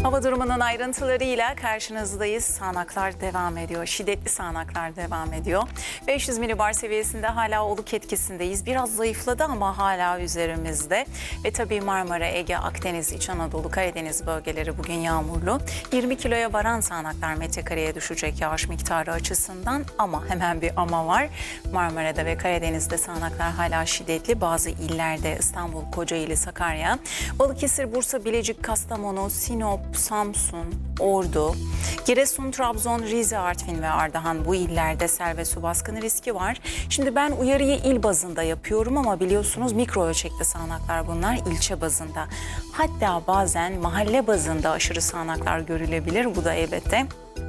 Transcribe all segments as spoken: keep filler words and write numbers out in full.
Hava durumunun ayrıntılarıyla karşınızdayız. Sağanaklar devam ediyor. Şiddetli sağanaklar devam ediyor. beş yüz milibar seviyesinde hala oluk etkisindeyiz. Biraz zayıfladı ama hala üzerimizde. Ve tabii Marmara, Ege, Akdeniz, İç Anadolu, Karadeniz bölgeleri bugün yağmurlu. yirmi kiloya varan sağanaklar metrekareye düşecek yağış miktarı açısından, ama hemen bir ama var. Marmara'da ve Karadeniz'de sağanaklar hala şiddetli. Bazı illerde İstanbul, Kocaeli, Sakarya, Balıkesir, Bursa, Bilecik, Kastamonu, Sinop, Samsun, Ordu, Giresun, Trabzon, Rize, Artvin ve Ardahan, bu illerde sel ve su baskını riski var. Şimdi ben uyarıyı il bazında yapıyorum ama biliyorsunuz mikro ölçekli sağanaklar bunlar, ilçe bazında. Hatta bazen mahalle bazında aşırı sağanaklar görülebilir. Bu da elbette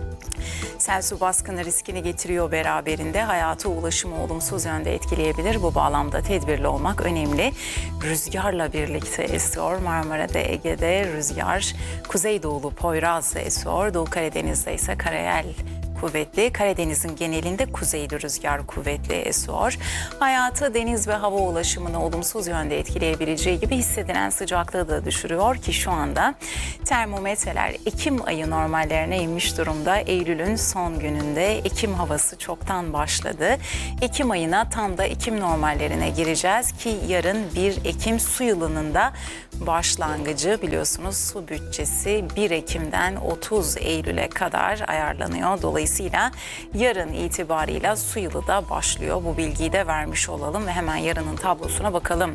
sel su baskını riskini getiriyor beraberinde. Hayatı, ulaşımı olumsuz yönde etkileyebilir. Bu bağlamda tedbirli olmak önemli. Rüzgarla birlikte esiyor. Marmara'da, Ege'de rüzgar kuzeydoğulu Poyraz esiyor. Doğu Karadeniz'de ise karayel kuvvetli. Karadeniz'in genelinde kuzeyli rüzgar kuvvetli esiyor. Hayatı, deniz ve hava ulaşımını olumsuz yönde etkileyebileceği gibi hissedilen sıcaklığı da düşürüyor ki şu anda termometreler Ekim ayı normallerine inmiş durumda. Eylül'ün son gününde Ekim havası çoktan başladı. Ekim ayına tam da Ekim normallerine gireceğiz ki yarın bir Ekim su yılının da başlangıcı. Biliyorsunuz su bütçesi bir Ekim'den otuz Eylül'e kadar ayarlanıyor. Dolayısıyla yarın itibarıyla su yılı da başlıyor. Bu bilgiyi de vermiş olalım ve hemen yarının tablosuna bakalım.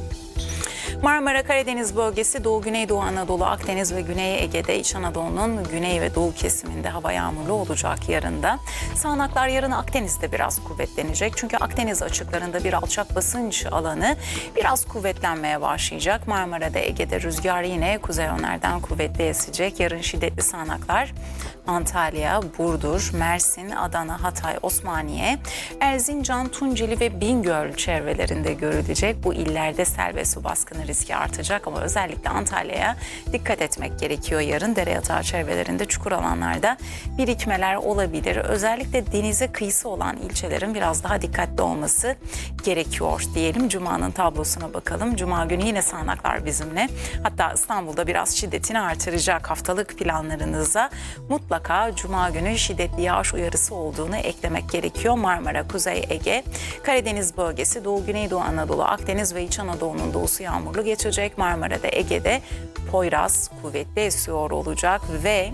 Marmara, Karadeniz bölgesi, Doğu, Güneydoğu Anadolu, Akdeniz ve Güney Ege'de, İç Anadolu'nun güney ve doğu kesiminde hava yağmurlu olacak yarın da. Sağanaklar yarın Akdeniz'de biraz kuvvetlenecek. Çünkü Akdeniz açıklarında bir alçak basınç alanı biraz kuvvetlenmeye başlayacak. Marmara'da, Ege'de rüzgar yine kuzey yönlerden kuvvetli esecek. Yarın şiddetli sağanaklar Antalya, Burdur, Mersin, Adana, Hatay, Osmaniye, Erzincan, Tunceli ve Bingöl çevrelerinde görülecek. Bu illerde sel ve su baskını riski artacak ama özellikle Antalya'ya dikkat etmek gerekiyor yarın. Dere yatağı çevrelerinde, çukur alanlarda birikmeler olabilir. Özellikle denize kıyısı olan ilçelerin biraz daha dikkatli olması gerekiyor diyelim. Cuma'nın tablosuna bakalım. Cuma günü yine sağanaklar bizimle. Hatta İstanbul'da biraz şiddetini artıracak. Haftalık planlarınıza mutlaka Cuma günü şiddetli yağış uyarısı olduğunu eklemek gerekiyor. Marmara, Kuzey Ege, Karadeniz bölgesi, Doğu, Güneydoğu Anadolu, Akdeniz ve İç Anadolu'nun doğusu yağmurlu geçecek. Marmara'da, Ege'de Poyraz kuvvetli esiyor olacak ve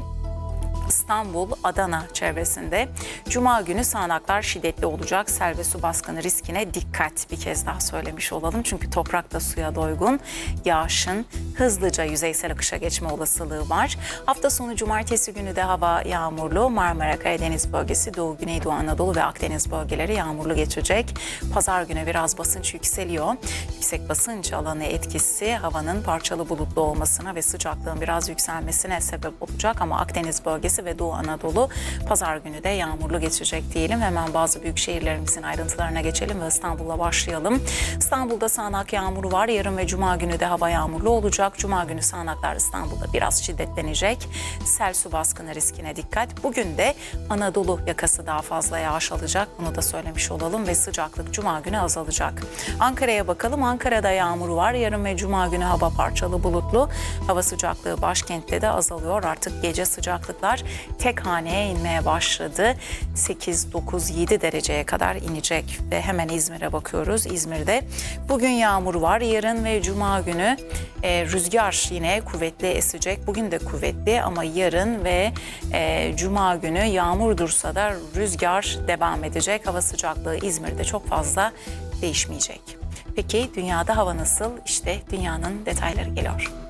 İstanbul, Adana çevresinde Cuma günü sağanaklar şiddetli olacak. Sel ve su baskını riskine dikkat, bir kez daha söylemiş olalım. Çünkü toprak da suya doygun. Yağışın hızlıca yüzeysel akışa geçme olasılığı var. Hafta sonu Cumartesi günü de hava yağmurlu. Marmara, Karadeniz bölgesi, Doğu, Güneydoğu Anadolu ve Akdeniz bölgeleri yağmurlu geçecek. Pazar günü biraz basınç yükseliyor. Yüksek basınç alanı etkisi havanın parçalı bulutlu olmasına ve sıcaklığın biraz yükselmesine sebep olacak ama Akdeniz bölgesi ve Doğu Anadolu pazar günü de yağmurlu geçecek diyelim. Hemen bazı büyük şehirlerimizin ayrıntılarına geçelim ve İstanbul'la başlayalım. İstanbul'da sağanak yağmuru var. Yarın ve Cuma günü de hava yağmurlu olacak. Cuma günü sağanaklar İstanbul'da biraz şiddetlenecek. Sel su baskını riskine dikkat. Bugün de Anadolu yakası daha fazla yağış alacak. Bunu da söylemiş olalım ve sıcaklık Cuma günü azalacak. Ankara'ya bakalım. Ankara'da yağmuru var. Yarın ve Cuma günü hava parçalı bulutlu. Hava sıcaklığı başkentte de azalıyor. Artık gece sıcaklıklar tek haneye inmeye başladı. sekiz, dokuz, yedi dereceye kadar inecek ve hemen İzmir'e bakıyoruz. İzmir'de bugün yağmur var. Yarın ve Cuma günü e, rüzgar yine kuvvetli esecek. Bugün de kuvvetli ama yarın ve e, Cuma günü yağmur dursa da rüzgar devam edecek. Hava sıcaklığı İzmir'de çok fazla değişmeyecek. Peki dünyada hava nasıl? İşte dünyanın detayları geliyor.